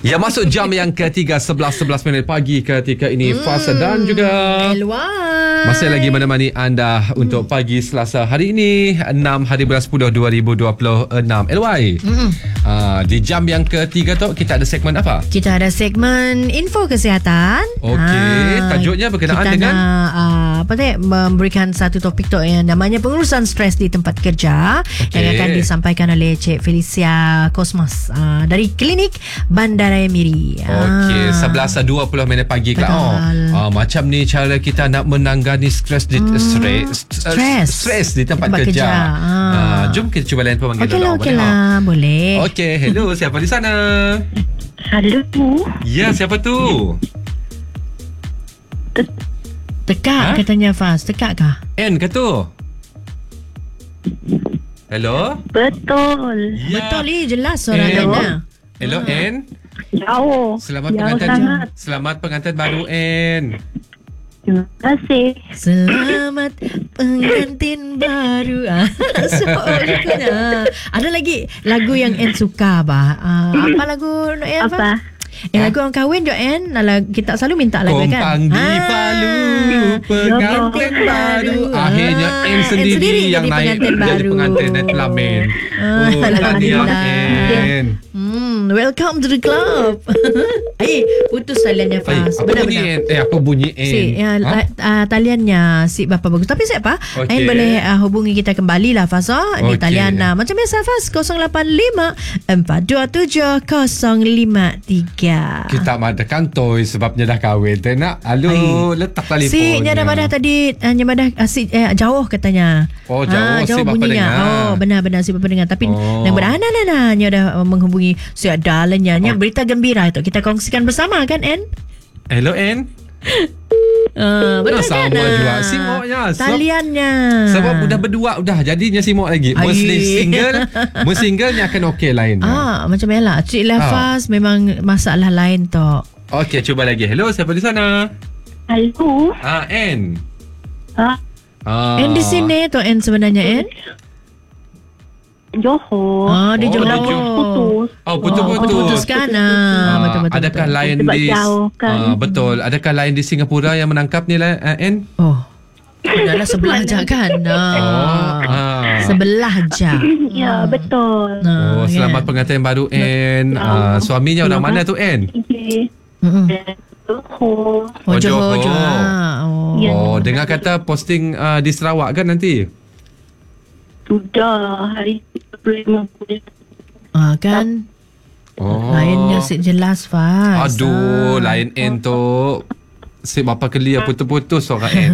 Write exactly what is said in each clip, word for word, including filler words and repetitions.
Ya, masuk jam yang ketiga, sebelas sebelas minit pagi ketika ini. hmm. Fasa dan juga Elwai masih lagi menemani anda hmm. untuk pagi Selasa hari ini, enam hari bulan sepuluh dua ribu dua puluh enam. Elwai, hmm. uh, di jam yang ketiga tu kita ada segmen apa? Kita ada segmen info kesihatan. Okey, ha, tajuknya berkenaan kita dengan nak, uh, apa tu, memberikan satu topik tu yang namanya pengurusan stres di tempat kerja, okay, yang akan disampaikan oleh Cik Felicia Cosmas uh, dari Klinik Bandar Miri. Okey, sebelas dua puluh minit pagi kan. Oh, uh, macam ni cara kita nak menangani stres di hmm, stres, stres stres di tempat, tempat kerja. kerja. Ah. Uh, jom kita cuba layan pemanggilan. Okey lah, okey lah, boleh. Okey, hello, siapa di sana? Halo tu. Ya, siapa tu? Tekak ha? Katanya Faz, tekak kah? N ke tu? Hello? Betul. Ya. Betul ni, jelas suara N. Hello, ha. N. Jauh. Selamat Jauh pengantin. sangat. Selamat pengantin baru, N. Terima kasih. Selamat pengantin baru. So, ada lagi lagu yang N suka bah. Uh, apa lagu N? Apa? Eh, lagu orang kahwin je N. Kita selalu minta lagu kan. Kompang di Palu, pengantin baru. Akhirnya N sendiri, N sendiri yang naik jadi pengantin dan telamin. Ah, oh, tahniah N. Hmm, welcome to the club. Eh, putus taliannya Faz. Apa bunyi N? Eh, apa bunyi N? Si, ya, ha? uh, taliannya si bapa bagus. Tapi siapa? Okay. N boleh uh, hubungi kita kembali lah Faz. Oh, okay. Di talian uh, macam biasa Faz kosong lapan lima empat dua tujuh kosong lima tiga. Kita ada kantoi sebabnya dah kahwin. Tak nak. Halo, letak telefon. Si nyada madah tadi uh, nyada uh, si uh, jauh katanya. Oh, jauh, ah, jauh si bapa bunyinya. dengar. Oh, benar-benar si bapa dengar. Tapi oh. yang beranak-anak nyada uh, menghubungi si adalannya. Oh. Berita gembira itu kita kongsikan bersama kan N? Hello N. Uh, betul sama kan? juga simoknya. Taliannya. Sebab udah berdua dah jadinya simok lagi. Mesti single, mesti single ni akan okey lain. Ah, macam yalah. Cik Lafaz ah. memang masalah lain tu. Okey, cuba lagi. Hello, siapa di sana? Halo. Ah, N. Ha? Ah. N di sini tu N sebenarnya N? Johor. Ah, di oh, Johor. Putus. Oh, putus-putus. Oh, putus kan. Ah, betul-betul. Adakah betul. lain Sebab di jauh kan. Ah, betul. Adakah lain di Singapura yang menangkap ni lah, uh, N? Oh. Adalah sebelah je kan. Ah. Oh, ah. Sebelah je. Ya, betul. Oh, Ah, selamat kan? pengantin baru N. Ah, suaminya orang mana tu N? Okay. Mm-mm. Johor. Oh, Oh, Johor. Johor. Johor. Oh. Ya. Oh, dengar kata posting uh, di Sarawak kan nanti? Sudah hari lima puluh. Ah, kan? Oh. Lainnya si jelas Faz. Aduh, lain N tu. Si bapa kelia putus-putus orang N.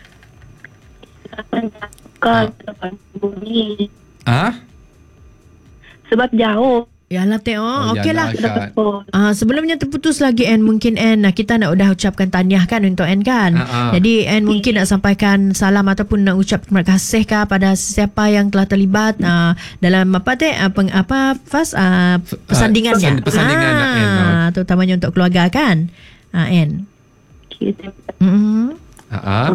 Kan bunyi. Ah? Sebab jauh. Yalah tengok. Oh, Okey lah. yalah. Ah, sebelumnya terputus lagi N, mungkin N nah, kita nak udah ucapkan tahniah kan untuk N kan. Uh-uh. Jadi N mungkin nak sampaikan salam ataupun nak ucap terima kasih kah pada siapa yang telah terlibat uh, dalam apa teh uh, peng, apa Faz uh, persandingannya. Uh, persandingan ah, N. Uh. Terutamanya untuk keluarga kan. Ah, N. Mm-hmm. Ah.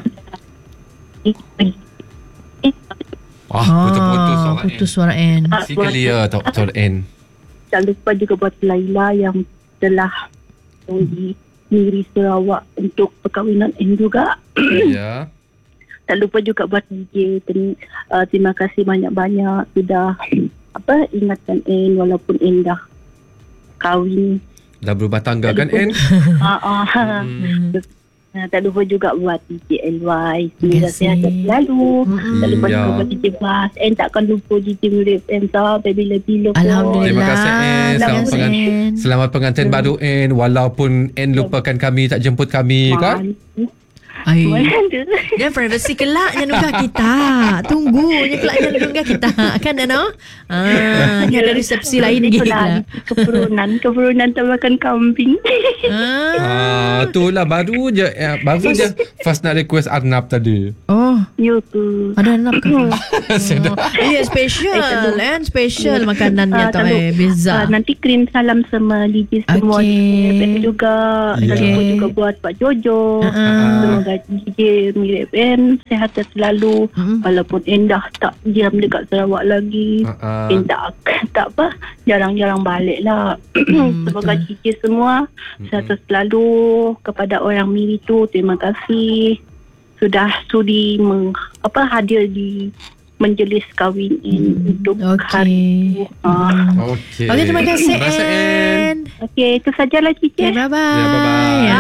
Wah, Ah, putus-putus orang putus N. suara N. Si kelia tau tau N. Tak lupa juga buat Laila yang telah di Negeri Sarawak untuk perkahwinan N juga. Ya. Tak lupa juga buat D J. Terima, uh, terima kasih banyak-banyak sudah apa ingatkan N walaupun N dah kahwin. Dah berubah tangga kan N? Ah, ah. Hmm. Uh, tak lupa juga buat D J L Y. Semoga sihat selalu. Mm-hmm. Tak lupa Ya. juga buat D J Bas. And takkan lupa D J Murid M sampai bila-bila pun. Alhamdulillah. Terima kasih N. Selamat, Terima kasih, pengantin, N. selamat pengantin baru N. Walaupun N lupakan kami, tak jemput kami kan? Ai. Mana tu? Dia privacy kelaknya nunggah kita. Tunggu je kelaknya nunggah kita. Kan ano? Ah, ni ada resepsi lain lagi lah. Kepurunan, kepurunan tak makan kambing. Ah. Ah, tu lah baru je eh, baru je Fast nak request Arnab tadi. Oh. You too. Ada anak ke? Sedap. Ya, special kan? Special makanannya Ah, tu kalau, eh. Beza. ah, nanti kirim salam sama D J semua. Okey. D J juga. Okey. Saya juga buat Pak Jojo. Uh-uh. Semoga D J Mirip N sehat selalu. Mm-mm. Walaupun Endah tak diam dekat Sarawak lagi. Uh-uh. Endah tak apa. Jarang-jarang balik lah. Mm, Semoga betul. D J semua sehat selalu. Kepada orang Miri tu, terima kasih. Sudah sudi meng, apa hadir di menjelis kahwin ini untuk Okey. hari itu. Ah. Okey. Okey, terima kasih Terima kasih, Ann. Ann. Okey, itu sajalah Cici. Okay, bye-bye. Ya, bye-bye. Ya.